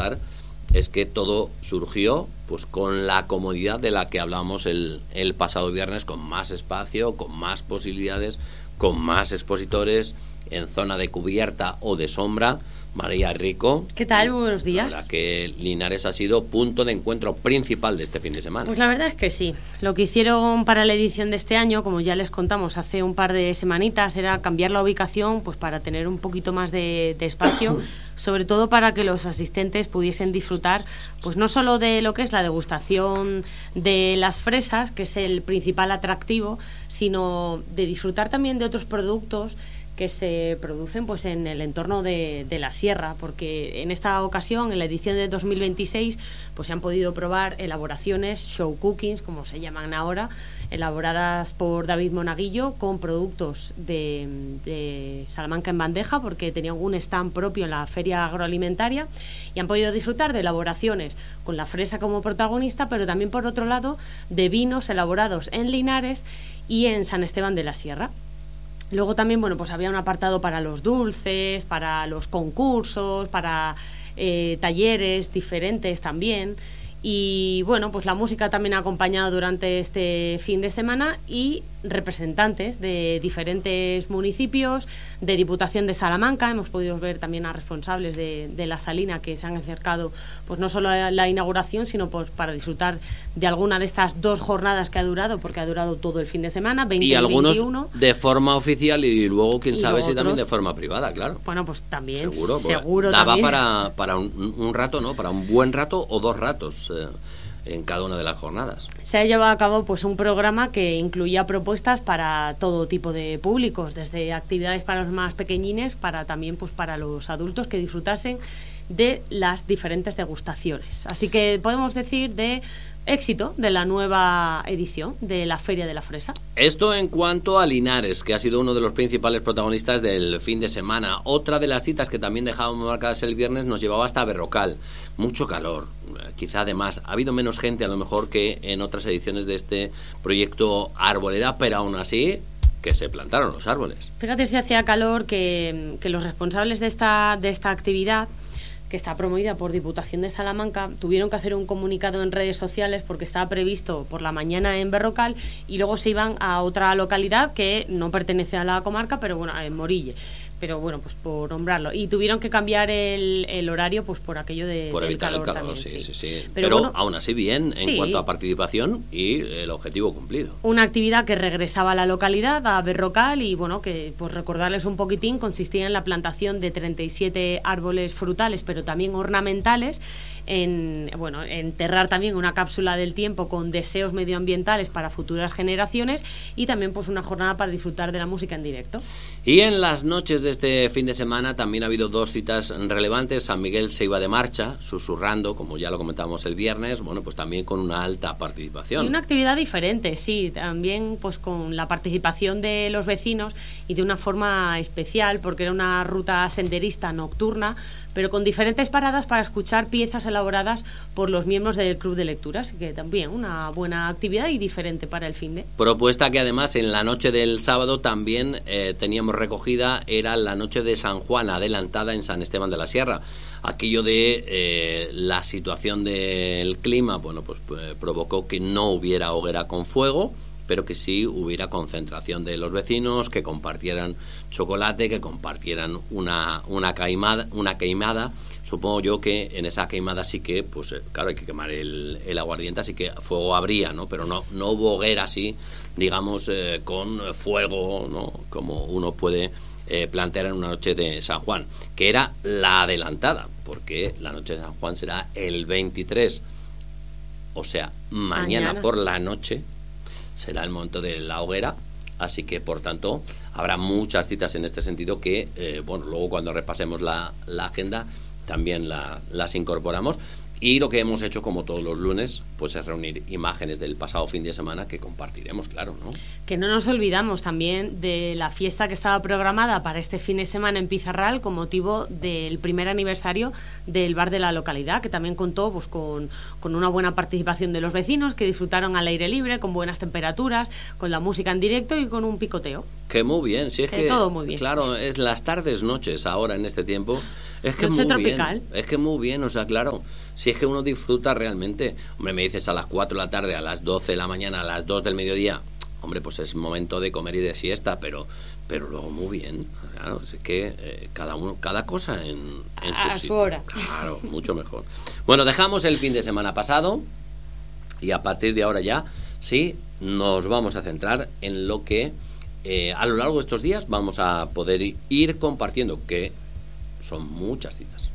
contar es que todo surgió pues con la comodidad de la que hablábamos el pasado viernes, con más espacio, con más posibilidades, con más expositores en zona de cubierta o de sombra. María Rico. ¿Qué tal? Buenos días. La verdad que Linares ha sido punto de encuentro principal de este fin de semana. Pues la verdad es que sí. Lo que hicieron para la edición de este año, como ya les contamos hace un par de semanitas, era cambiar la ubicación pues para tener un poquito más de espacio, sobre todo para que los asistentes pudiesen disfrutar pues no solo de lo que es la degustación de las fresas, que es el principal atractivo, sino de disfrutar también de otros productos que se producen pues en el entorno de la sierra, porque en esta ocasión, en la edición de 2026, pues se han podido probar elaboraciones, show cookings, como se llaman ahora, elaboradas por David Monaguillo con productos de Salamanca en bandeja, porque tenían un stand propio en la feria agroalimentaria, y han podido disfrutar de elaboraciones con la fresa como protagonista, pero también, por otro lado, de vinos elaborados en Linares y en San Esteban de la Sierra. Luego también, bueno, pues había un apartado para los dulces, para los concursos, para talleres diferentes también. Y bueno, pues la música también ha acompañado durante este fin de semana, y representantes de diferentes municipios, de Diputación de Salamanca. Hemos podido ver también a responsables de la Salina que se han acercado pues no solo a la inauguración, sino pues para disfrutar de alguna de estas 2 jornadas que ha durado, porque ha durado todo el fin de semana, 20 y algunos 21. De forma oficial, y luego quién sabe si también de forma privada, claro. Bueno, pues también seguro daba también para un rato, ¿no? Para un buen rato o 2 ratos en cada una de las jornadas. Se ha llevado a cabo pues un programa que incluía propuestas para todo tipo de públicos, desde actividades para los más pequeñines, para también pues para los adultos que disfrutasen de las diferentes degustaciones. Así que podemos decir de éxito de la nueva edición de la Feria de la Fresa. Esto en cuanto a Linares, que ha sido uno de los principales protagonistas del fin de semana. Otra de las citas que también dejábamos marcadas el viernes nos llevaba hasta Berrocal. Mucho calor, quizá además ha habido menos gente a lo mejor que en otras ediciones de este proyecto Arboleda, pero aún así que se plantaron los árboles. Fíjate si hacía calor que los responsables de esta actividad, que está promovida por Diputación de Salamanca, tuvieron que hacer un comunicado en redes sociales porque estaba previsto por la mañana en Berrocal y luego se iban a otra localidad que no pertenece a la comarca, pero bueno, en Morille. Pero bueno, pues por nombrarlo. Y tuvieron que cambiar el horario pues por aquello por evitar del calor el calor también, sí. Pero bueno, aún así bien en cuanto a participación y el objetivo cumplido. Una actividad que regresaba a la localidad, a Berrocal, y bueno, que pues recordarles un poquitín, consistía en la plantación de 37 árboles frutales, pero también ornamentales, en enterrar también una cápsula del tiempo con deseos medioambientales para futuras generaciones, y también pues una jornada para disfrutar de la música en directo. Y en las noches de este fin de semana también ha habido 2 citas relevantes. San Miguel se iba de marcha, susurrando, como ya lo comentábamos el viernes, bueno, pues también con una alta participación. Y una actividad diferente, sí, también pues con la participación de los vecinos y de una forma especial, porque era una ruta senderista nocturna, pero con diferentes paradas para escuchar piezas elaboradas por los miembros del Club de Lecturas, que también una buena actividad y diferente para el finde. Propuesta que además en la noche del sábado también teníamos recogida, era la noche de San Juan, adelantada en San Esteban de la Sierra. Aquello de la situación del clima, bueno, pues provocó que no hubiera hoguera con fuego, pero que sí hubiera concentración de los vecinos, que compartieran chocolate, que compartieran una queimada. Supongo yo que en esa queimada sí que, pues claro, hay que quemar el aguardiente, así que fuego habría, ¿no? Pero no hubo hoguera así, digamos, con fuego, ¿no? Como uno puede plantear en una noche de San Juan, que era la adelantada, porque la noche de San Juan será el 23, o sea, mañana por la noche será el momento de la hoguera, así que por tanto habrá muchas citas en este sentido que, luego cuando repasemos la agenda también las incorporamos. Y lo que hemos hecho, como todos los lunes, pues es reunir imágenes del pasado fin de semana que compartiremos, claro, ¿no? Que no nos olvidamos también de la fiesta que estaba programada para este fin de semana en Pizarral con motivo del primer aniversario del bar de la localidad, que también contó pues con una buena participación de los vecinos, que disfrutaron al aire libre, con buenas temperaturas, con la música en directo y con un picoteo. Que muy bien, si es que todo muy bien. Claro, es las tardes, noches ahora en este tiempo. Es que Noche muy tropical. bien. Es que muy bien, o sea, claro. Si es que uno disfruta realmente. Hombre, me dices a las 4 de la tarde, a las 12 de la mañana, a las 2 del mediodía. Hombre, pues es momento de comer y de siesta, pero luego muy bien. Claro, es que cada cosa en a su su hora. Claro, mucho mejor. Bueno, dejamos el fin de semana pasado y a partir de ahora ya, sí, nos vamos a centrar en lo que a lo largo de estos días vamos a poder ir compartiendo, que son muchas citas.